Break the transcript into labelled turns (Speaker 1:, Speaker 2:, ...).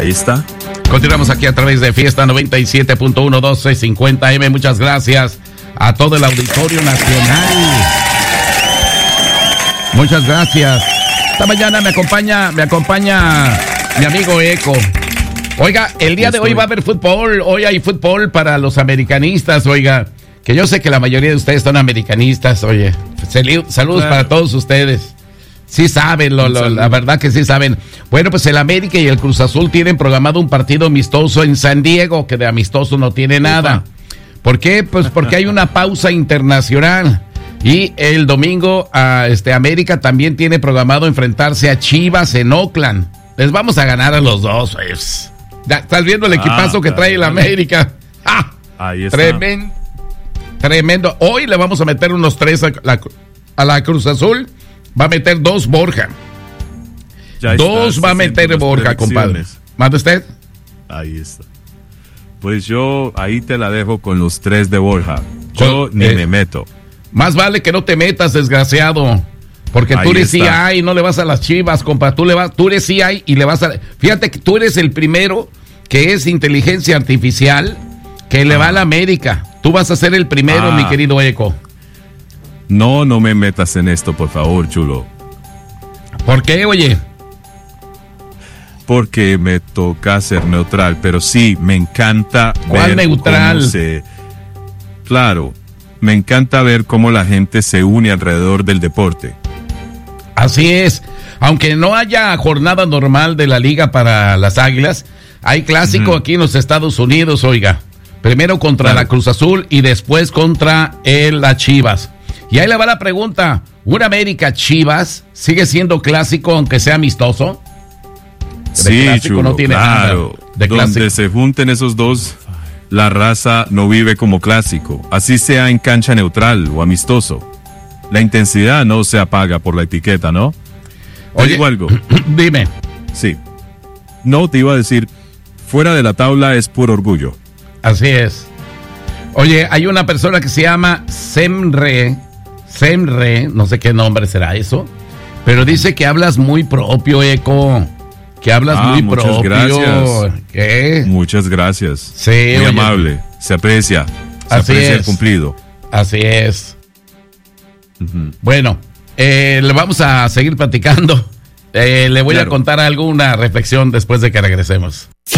Speaker 1: Ahí está.
Speaker 2: Continuamos aquí a través de Fiesta 97.1 1250M. Muchas gracias a todo el auditorio nacional. Muchas gracias. Esta mañana me acompaña mi amigo Eco. Oiga, el día de hoy va a haber fútbol. Hoy hay fútbol para los americanistas, oiga. Que yo sé que la mayoría de ustedes son americanistas, oye. Saludos para todos ustedes. Sí saben, la verdad que sí saben. Bueno, pues el América y el Cruz Azul tienen programado un partido amistoso en San Diego, que de amistoso no tiene nada. ¿Por qué? Pues porque hay una pausa internacional. Y el domingo América también tiene programado enfrentarse a Chivas en Oakland. Les vamos a ganar a los dos, pues. Ya, ¿estás viendo el equipazo que trae el América? ¡Ah! Ahí está. Tremendo. Hoy le vamos a meter unos 3 a la Cruz Azul. Va a meter 2 Borja. 2 va a meter Borja, compadre. ¿Manda usted?
Speaker 1: Ahí está. Pues yo ahí te la dejo con los 3 de Borja. Yo ni me meto.
Speaker 2: Más vale que no te metas, desgraciado. Porque tú eres CI y no le vas a las Chivas, compa. Tú eres CI y le vas a... Fíjate que tú eres el primero que es inteligencia artificial que le va a la América. Tú vas a ser el primero, mi querido Eco.
Speaker 1: No me metas en esto, por favor, chulo.
Speaker 2: ¿Por qué, oye?
Speaker 1: Porque me toca ser neutral, pero sí, me encanta
Speaker 2: ¿Cuál ver neutral?
Speaker 1: Claro, me encanta ver cómo la gente se une alrededor del deporte.
Speaker 2: Así es. Aunque no haya jornada normal de la liga para las Águilas, hay clásico aquí en los Estados Unidos, oiga. Primero contra la Cruz Azul y después contra las Chivas. Y ahí le va la pregunta, ¿un América Chivas sigue siendo clásico aunque sea amistoso?
Speaker 1: Sí, chulo, no tiene claro. Nada donde se junten esos dos, la raza no vive como clásico. Así sea en cancha neutral o amistoso. La intensidad no se apaga por la etiqueta, ¿no?
Speaker 2: Oye,
Speaker 1: digo algo.
Speaker 2: Dime.
Speaker 1: Sí. No, te iba a decir, fuera de la tabla es puro orgullo.
Speaker 2: Así es. Oye, hay una persona que se llama Semre, no sé qué nombre será eso, pero dice que hablas muy propio, Eco, que hablas muy propio.
Speaker 1: Gracias.
Speaker 2: ¿Qué?
Speaker 1: Muchas gracias.
Speaker 2: Sí,
Speaker 1: muy
Speaker 2: oye,
Speaker 1: amable, se aprecia el cumplido.
Speaker 2: Así es. Bueno, le vamos a seguir platicando. Le voy a contar alguna reflexión después de que regresemos.